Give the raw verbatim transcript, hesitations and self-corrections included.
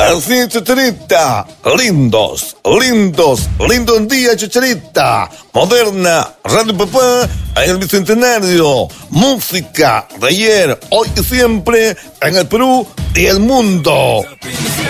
Así, Chicharita. Lindos, lindos, lindo día, Chicharita. Moderna, Radio Papá, en el Bicentenario. Música de ayer, hoy y siempre, en el Perú y el mundo.